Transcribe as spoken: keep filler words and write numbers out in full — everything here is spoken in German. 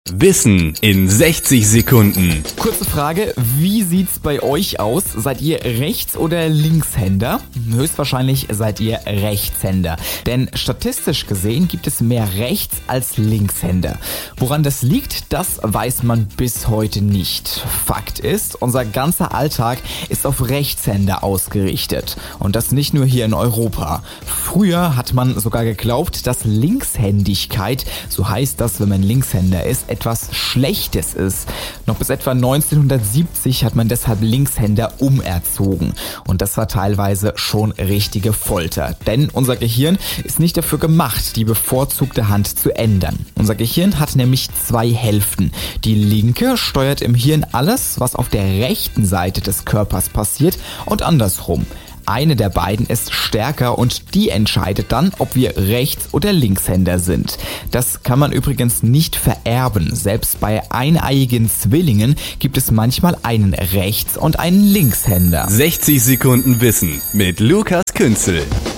Wissen in sechzig Sekunden. Kurze Frage, wie sieht's bei euch aus? Seid ihr Rechts- oder Linkshänder? Höchstwahrscheinlich seid ihr Rechtshänder. Denn statistisch gesehen gibt es mehr Rechts- als Linkshänder. Woran das liegt, das weiß man bis heute nicht. Fakt ist, unser ganzer Alltag ist auf Rechtshänder ausgerichtet. Und das nicht nur hier in Europa. Früher hat man sogar geglaubt, dass Linkshändigkeit, so heißt das, wenn man Linkshänder ist, etwas Schlechtes ist. Noch bis etwa neunzehnhundertsiebzig hat man deshalb Linkshänder umerzogen. Und das war teilweise schon richtige Folter. Denn unser Gehirn ist nicht dafür gemacht, die bevorzugte Hand zu ändern. Unser Gehirn hat nämlich zwei Hälften. Die linke steuert im Hirn alles, was auf der rechten Seite des Körpers passiert, und andersrum. Eine der beiden ist stärker und die entscheidet dann, ob wir Rechts- oder Linkshänder sind. Das kann man übrigens nicht vererben. Selbst bei eineiigen Zwillingen gibt es manchmal einen Rechts- und einen Linkshänder. sechzig Sekunden Wissen mit Lukas Künzel.